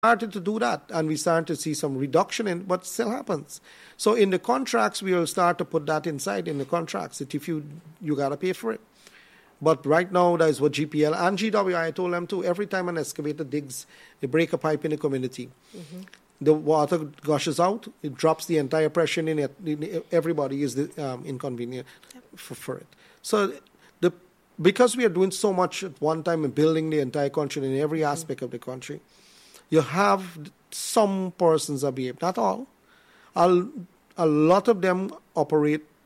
started to do that, and we started to see some reduction in, but still happens. So in the contracts, we will start to put that inside in the contracts that if you got to pay for it. But right now, that is what GPL and GWI, I told them too, every time an excavator digs, they break a pipe in the community. The water gushes out, it drops the entire pressure in it. Everybody is inconvenient for it. So because we are doing so much at one time and building the entire country in every aspect of the country, you have some persons that behave, not all. A lot of them operate